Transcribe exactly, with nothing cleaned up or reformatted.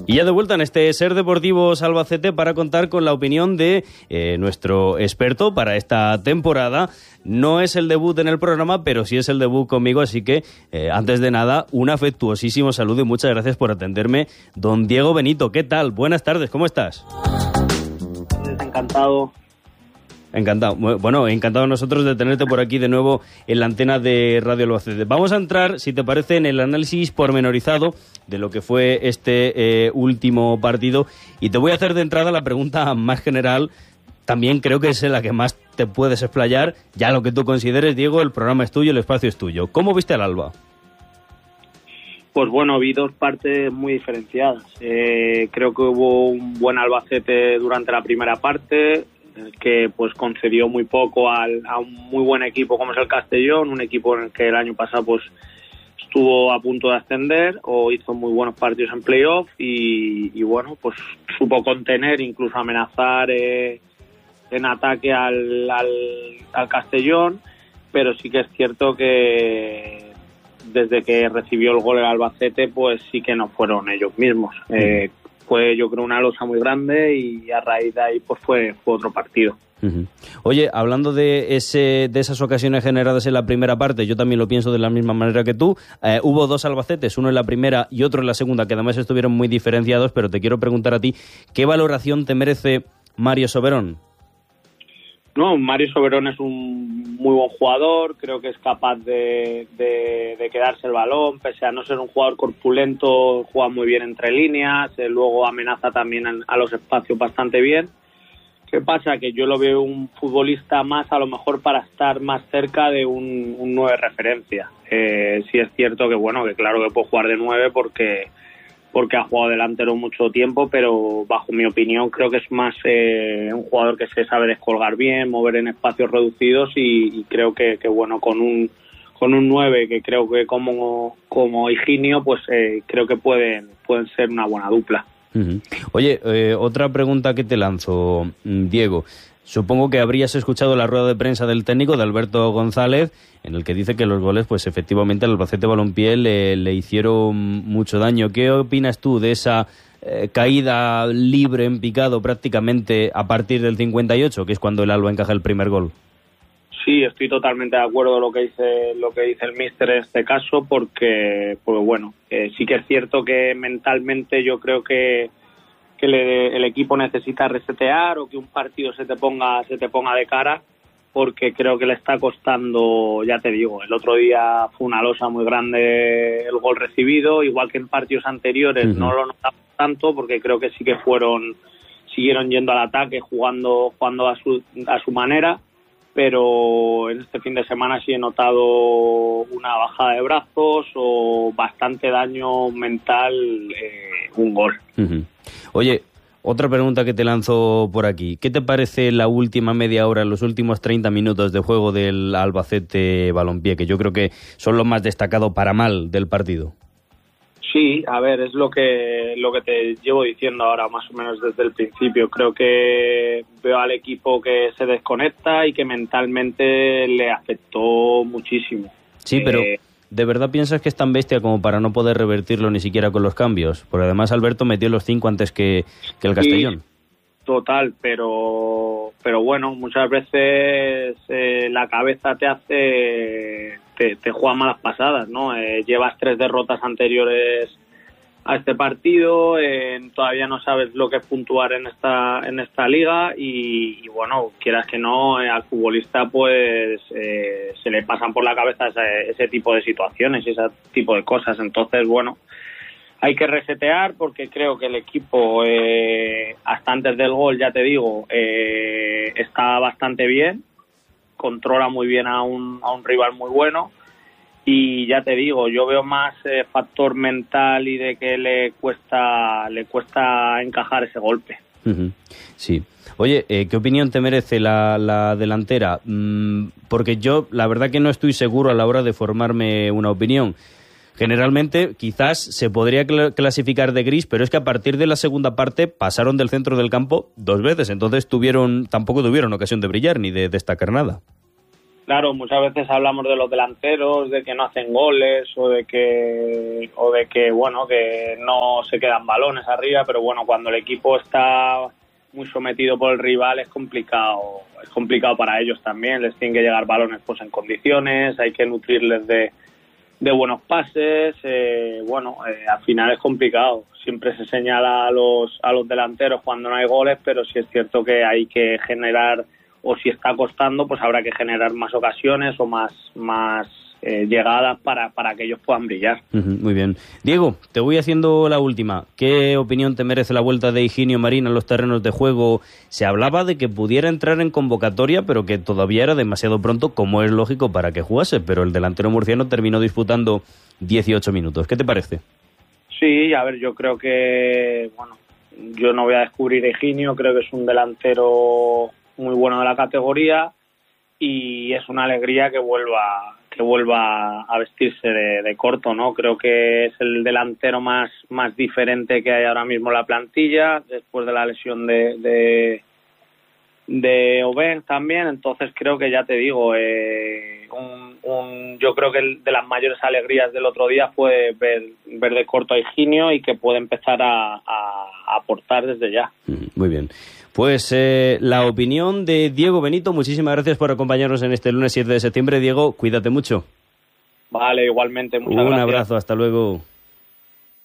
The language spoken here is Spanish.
Y ya de vuelta en este Ser Deportivos Albacete para contar con la opinión de eh, nuestro experto para esta temporada. No es el debut en el programa, pero sí es el debut conmigo, así que eh, antes de nada, un afectuosísimo saludo y muchas gracias por atenderme. Don Diego Benito, ¿qué tal? Buenas tardes, ¿cómo estás? Encantado. Encantado. Bueno, encantado nosotros de tenerte por aquí de nuevo en la antena de Radio Albacete. Vamos a entrar, si te parece, en el análisis pormenorizado de lo que fue este eh, último partido. Y te voy a hacer de entrada la pregunta más general. También creo que es la que más te puedes explayar. Ya lo que tú consideres, Diego, el programa es tuyo, el espacio es tuyo. ¿Cómo viste al Alba? Pues bueno, vi dos partes muy diferenciadas. Eh, creo que hubo un buen Albacete durante la primera parte, que pues concedió muy poco al, a un muy buen equipo como es el Castellón, un equipo en el que el año pasado pues estuvo a punto de ascender o hizo muy buenos partidos en playoff y, y bueno, pues supo contener, incluso amenazar eh, en ataque al, al, al Castellón, pero sí que es cierto que desde que recibió el gol el Albacete pues sí que no fueron ellos mismos. Eh, fue yo creo una losa muy grande y a raíz de ahí pues fue, fue otro partido. Uh-huh. Oye, hablando de ese de esas ocasiones generadas en la primera parte, yo también lo pienso de la misma manera que tú. Eh, hubo dos Albacetes, uno en la primera y otro en la segunda, que además estuvieron muy diferenciados, pero te quiero preguntar a ti, ¿qué valoración te merece Mario Soberón? No, Mario Soberón es un muy buen jugador, creo que es capaz de, de, de quedarse el balón, pese a no ser un jugador corpulento, juega muy bien entre líneas, eh, luego amenaza también a, a los espacios bastante bien. ¿Qué pasa? Que yo lo veo un futbolista más a lo mejor para estar más cerca de un, un nueve referencia. Eh, sí es cierto que bueno, que claro que puede jugar de nueve porque... porque ha jugado delantero mucho tiempo, pero bajo mi opinión creo que es más eh, un jugador que se sabe descolgar bien, mover en espacios reducidos y, y creo que, que bueno, con un con un nueve que creo que como como Higinio, pues eh, creo que pueden pueden ser una buena dupla. Uh-huh. Oye, eh, otra pregunta que te lanzo, Diego. Supongo que habrías escuchado la rueda de prensa del técnico de Alberto González, en el que dice que los goles, pues efectivamente al Albacete Balompié le, le hicieron mucho daño. ¿Qué opinas tú de esa eh, caída libre en picado prácticamente a partir del cincuenta y ocho, que es cuando el Alba encaja el primer gol? Sí, estoy totalmente de acuerdo con lo que dice lo que dice el míster en este caso, porque, pues bueno, eh, sí que es cierto que mentalmente yo creo que que le, el equipo necesita resetear o que un partido se te ponga se te ponga de cara, porque creo que le está costando, ya te digo, el otro día fue una losa muy grande el gol recibido, igual que en partidos anteriores. Uh-huh. No lo notamos tanto porque creo que sí que fueron siguieron yendo al ataque, jugando jugando a su a su manera, pero en este fin de semana sí he notado una bajada de brazos o bastante daño mental, eh, un gol. Uh-huh. Oye, otra pregunta que te lanzo por aquí. ¿Qué te parece la última media hora, los últimos treinta minutos de juego del Albacete Balompié, que yo creo que son los más destacados para mal del partido? Sí, a ver, es lo que lo que te llevo diciendo ahora más o menos desde el principio. Creo que veo al equipo que se desconecta y que mentalmente le afectó muchísimo. Sí, pero eh, ¿de verdad piensas que es tan bestia como para no poder revertirlo ni siquiera con los cambios? Porque además Alberto metió los cinco antes que, que el Castellón. Sí, total, pero pero bueno, muchas veces eh, la cabeza te hace... Te, te juega malas pasadas, ¿no? Eh, llevas tres derrotas anteriores a este partido, eh, todavía no sabes lo que es puntuar en esta en esta liga y, y bueno, quieras que no, eh, al futbolista pues eh, se le pasan por la cabeza ese, ese tipo de situaciones y ese tipo de cosas. Entonces, bueno, hay que resetear porque creo que el equipo eh, hasta antes del gol, ya te digo, eh, está bastante bien, controla muy bien a un, a un rival muy bueno y ya te digo, yo veo más eh, factor mental y de que le cuesta le cuesta encajar ese golpe. Uh-huh. Sí. Oye, eh, ¿qué opinión te merece la, la delantera? Mm, porque yo la verdad que no estoy seguro a la hora de formarme una opinión. Generalmente quizás se podría cl- clasificar de gris, pero es que a partir de la segunda parte pasaron del centro del campo dos veces, entonces tuvieron tampoco tuvieron ocasión de brillar ni de destacar nada. Claro, muchas veces hablamos de los delanteros, de que no hacen goles o de que o de que bueno, que no se quedan balones arriba, pero bueno, cuando el equipo está muy sometido por el rival es complicado, es complicado para ellos también, les tienen que llegar balones pues en condiciones, hay que nutrirles de, de buenos pases, eh, bueno, eh, al final es complicado, siempre se señala a los a los delanteros cuando no hay goles, pero sí es cierto que hay que generar, o si está costando, pues habrá que generar más ocasiones o más más eh, llegadas para, para que ellos puedan brillar. Uh-huh, muy bien. Diego, te voy haciendo la última. ¿Qué opinión te merece la vuelta de Higinio Marín a los terrenos de juego? Se hablaba de que pudiera entrar en convocatoria, pero que todavía era demasiado pronto, como es lógico, para que jugase, pero el delantero murciano terminó disputando dieciocho minutos. ¿Qué te parece? Sí, a ver, yo creo que, bueno, yo no voy a descubrir a Higinio, creo que es un delantero muy bueno de la categoría y es una alegría que vuelva que vuelva a vestirse de, de corto, ¿no? Creo que es el delantero más más diferente que hay ahora mismo en la plantilla después de la lesión de de, de Oben también, entonces creo que ya te digo, eh, un, un, yo creo que el, de las mayores alegrías del otro día fue ver, ver de corto a Higinio y que puede empezar a, a, a aportar desde ya. Muy bien. Pues eh, la opinión de Diego Benito. Muchísimas gracias por acompañarnos en este lunes siete de septiembre. Diego, cuídate mucho. Vale, igualmente. Muchas gracias. Un abrazo, hasta luego.